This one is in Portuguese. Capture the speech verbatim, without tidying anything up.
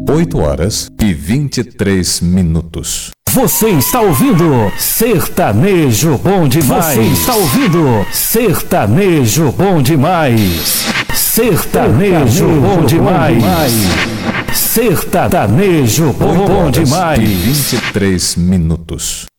oito horas e vinte e três minutos. Você está ouvindo Sertanejo Bom Demais. Você está ouvindo Sertanejo Bom Demais. Sertanejo Bom Demais. Sertanejo Bom Demais. E vinte e três minutos.